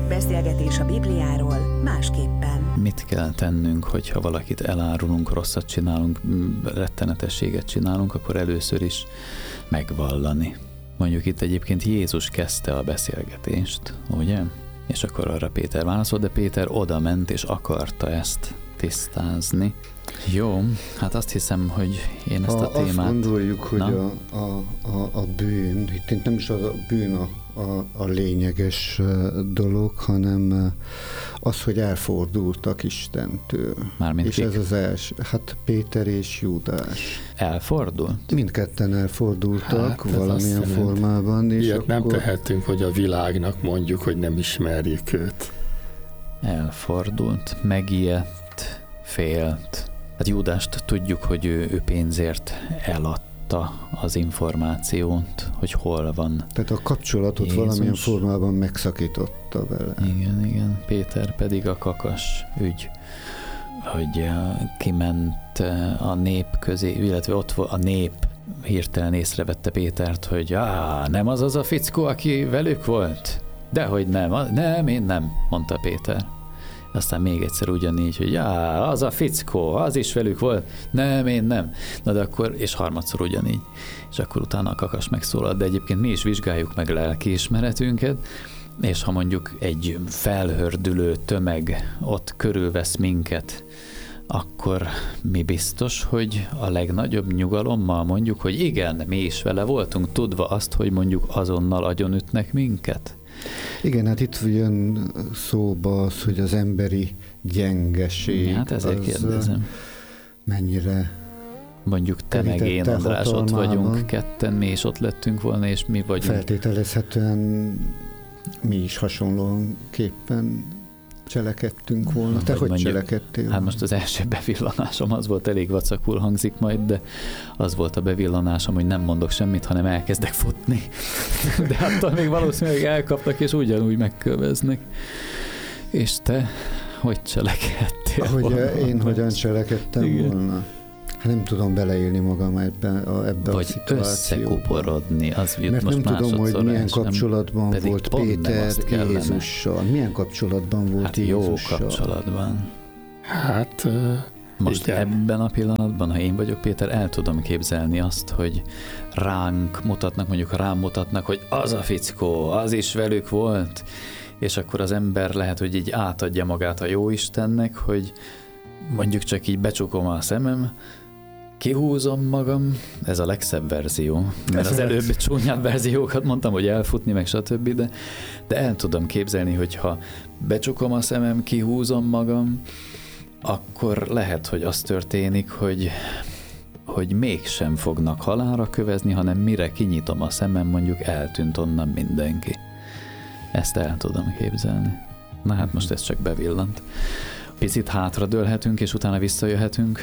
Beszélgetés a Bibliáról másképpen. Mit kell tennünk, hogyha valakit elárulunk, rosszat csinálunk, rettenetességet csinálunk, akkor először is megvallani. Mondjuk itt egyébként Jézus kezdte a beszélgetést, ugye? És akkor arra Péter válaszolt, de Péter oda ment és akarta ezt tisztázni. Jó, hát azt hiszem, hogy én ezt a témát... Azt gondoljuk, hogy a bűn, itt nem is a bűn a lényeges dolog, hanem az, hogy elfordultak Istentől. Mármint és ez az első, hát Péter és Júdás. Elfordult? Mindketten elfordultak valamilyen formában. És ilyet nem tehetünk, hogy a világnak mondjuk, hogy nem ismerjük őt. Elfordult, megijedt, félt. Hát Júdást tudjuk, hogy ő pénzért eladta az információt, hogy hol van. Tehát a kapcsolatot Jézus valamilyen formában megszakította vele. Igen. Péter pedig a kakas ügy, hogy kiment a nép közé, illetve ott a nép hirtelen észrevette Pétert, hogy nem az a fickó, aki velük volt? Dehogy nem, én nem, mondta Péter. Aztán még egyszer ugyanígy, hogy az a fickó, az is velük volt, nem, én nem. Na de akkor, és harmadszor ugyanígy. És akkor utána a kakas megszólalt, de egyébként mi is vizsgáljuk meg lelkiismeretünket, és ha mondjuk egy felhördülő tömeg ott körülvesz minket, akkor mi biztos, hogy a legnagyobb nyugalommal mondjuk, hogy igen, mi is vele voltunk, tudva azt, hogy mondjuk azonnal agyonütnek minket? Igen, hát itt jön szóba az, hogy az emberi gyengeség. Hát ezért kérdezem. Mennyire mondjuk te meg én, András, ott vagyunk ketten, mi is ott lettünk volna, és mi vagyunk. Feltételezhetően mi is hasonlóképpen cselekedtünk volna. Te hogy cselekedtél? Hát most az első bevillanásom az volt, elég vacakul hangzik majd, de az volt a bevillanásom, hogy nem mondok semmit, hanem elkezdek futni. De attól még valószínűleg elkapnak, és ugyanúgy megköveznek. És te hogy cselekedtél volna? Én hogyan cselekedtem volna? Hát nem tudom beleélni magam ebbe a szituációba. Összekuporodni, az jut mert most nem tudom, hogy milyen kapcsolatban volt Péter Jézussal. Milyen kapcsolatban volt Jézussal? Jó kapcsolatban. Hát... Most igen. Ebben a pillanatban, ha én vagyok Péter, el tudom képzelni azt, hogy ránk mutatnak, mondjuk rám mutatnak, hogy az a fickó, az is velük volt, és akkor az ember lehet, hogy így átadja magát a Jóistennek, hogy mondjuk csak így becsukom a szemem, kihúzom magam, ez a legszebb verzió, mert az előbbi csúnyább verziókat mondtam, hogy elfutni, meg stb., de el tudom képzelni, hogy ha becsukom a szemem, kihúzom magam, akkor lehet, hogy az történik, hogy mégsem fognak halálra kövezni, hanem mire kinyitom a szemem, mondjuk eltűnt onnan mindenki. Ezt el tudom képzelni. Na hát most ez csak bevillant. Picit hátradőlhetünk, és utána visszajöhetünk.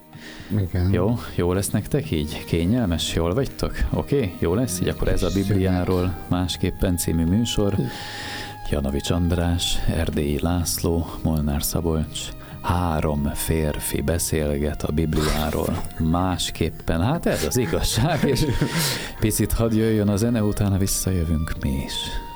Igen. Jó lesz nektek így? Kényelmes? Jól vagytok? Oké? Jó lesz? Így akkor ez a Bibliáról másképpen című műsor. Janovics András, Erdélyi László, Molnár Szabolcs. 3 férfi beszélget a Bibliáról másképpen. Hát ez az igazság, és picit hadd jöjjön a zene, utána visszajövünk mi is.